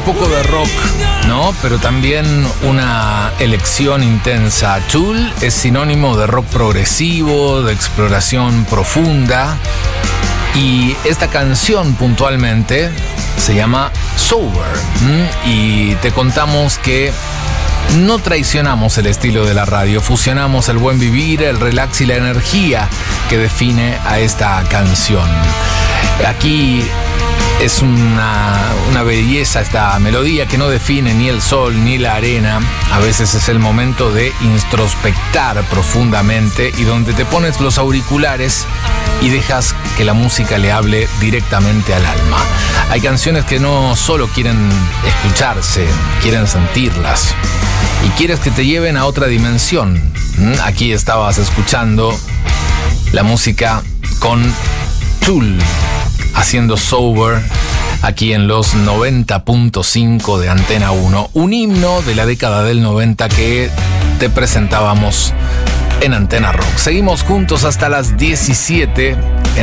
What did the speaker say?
poco de rock, ¿no? Pero también una elección intensa. Tool es sinónimo de rock progresivo, de exploración profunda. Y esta canción puntualmente se llama Sober. Y te contamos que no traicionamos el estilo de la radio, fusionamos el buen vivir, el relax y la energía que define a esta canción. Aquí es una belleza esta melodía que no define ni el sol ni la arena. A veces es el momento de introspectar profundamente y donde te pones los auriculares y dejas que la música le hable directamente al alma. Hay canciones que no solo quieren escucharse, quieren sentirlas. Y quieres que te lleven a otra dimensión. Aquí estabas escuchando la música con Tool haciendo Sober aquí en los 90.5 de Antena 1. Un himno de la década del 90 que te presentábamos en Antena Rock. Seguimos juntos hasta las 17 en